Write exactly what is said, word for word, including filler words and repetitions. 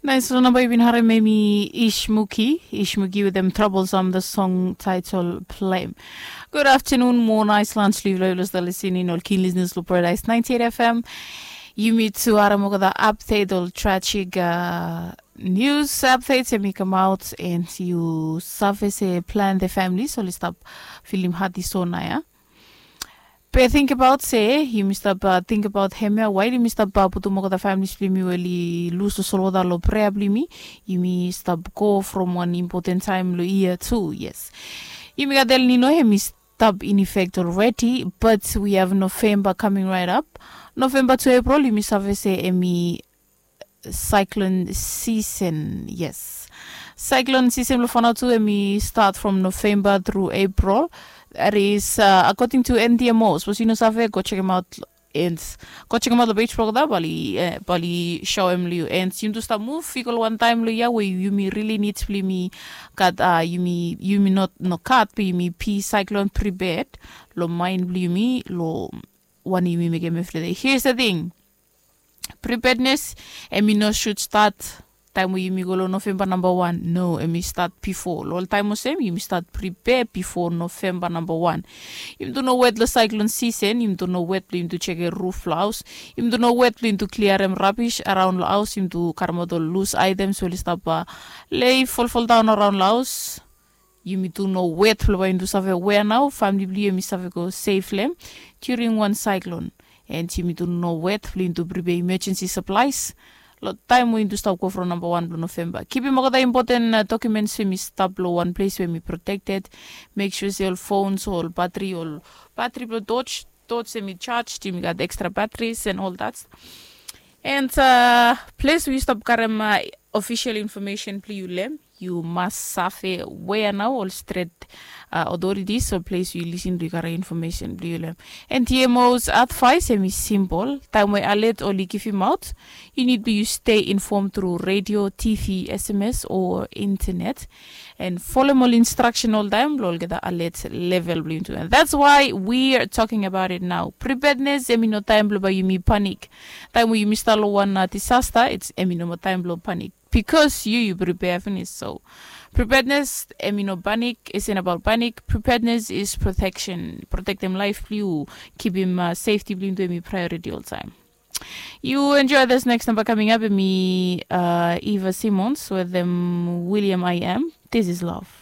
Nice one by Binhare Memi Ishmuki. Ishmuki with them troublesome, the song title Play. Good afternoon, more nice lunch leave loyalists that listening or keen listeners to Paradise ninety-eight F M. You meet to Aramoga update or tragic uh, news updates and come out and you surface a plan the family so let's stop film hadi sonaya. But think about say you must up uh, think about him why you must up put the family film you really lose the solo that lo probably me you must up go from one important time lo year two yes you may del nino him is stop in effect already but we have November coming right up November to April you must have say emi cyclone season yes cyclone season lo fana to emi start from November through April. That is uh, according to N D M O. So you know, go check him out and go check him out the beach program. Bali, uh, Bali show him you and you to start move. Fickle one time lo ya where you me really need to play me. Cut uh you me you me not no cut be me P cyclone pre-bed lo mind blue me lo one you me make me feel. Here's the thing. Preparedness and me no should start. Time we you go November number one. No, and me start before. All time same, you start prepare before November number one. You don't know wet the cyclone season, you don't know wet to check a roof house, you don't know wet to clear them rubbish around the house, you to carmo loose items, will stop uh, lay fall fall down around the house. You me to know wet flow into save where now, family blue me save go safely during one cyclone. And you me to know wet flow to prepare emergency supplies. Lot time we to stop go from number one November. Keep him the important uh, documents we stop low one place where we protected. Make sure all phones, all battery, all battery blow torch, torch semi charged. You got extra batteries and all that. And uh, place we stop karam uh, official information play you you must suffer where now all straight uh, authorities so place you listen to your information play and T M O's advice is simple time we alert or give him out you need to stay informed through radio T V S M S or internet and follow all instruction all time we'll get the alert level and that's why we are talking about it now preparedness emi no time blow you me panic time we miss one uh, disaster it's emi no time blow panic because you you prepare finish so preparedness emi no panic isn't about panic preparedness is protection protect them life you keep him uh, safety blue to me priority all time. You enjoy this next number coming up with me uh, Eva Simmons with them William I Am. This is love.